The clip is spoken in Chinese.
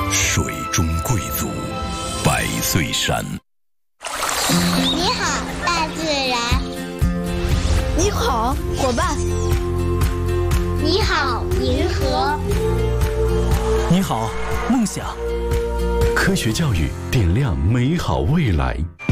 水中贵族，百岁山。 你好，大自然。 你好，伙伴。 你好，银河。 你好，梦想。 科学教育点亮美好未来。